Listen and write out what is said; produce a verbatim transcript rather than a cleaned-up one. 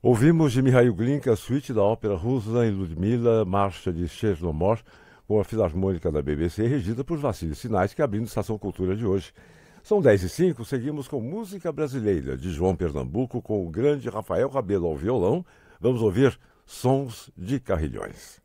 Ouvimos de Mikhail Glinka a suíte da ópera russa em Ludmila, marcha de Chernomor, com a Filarmônica da B B C, regida por Vassili Sinais, que abrindo Estação Cultura de hoje. São dez e cinco, seguimos com música brasileira, de João Pernambuco, com o grande Rafael Rabelo ao violão. Vamos ouvir Sons de Carrilhões.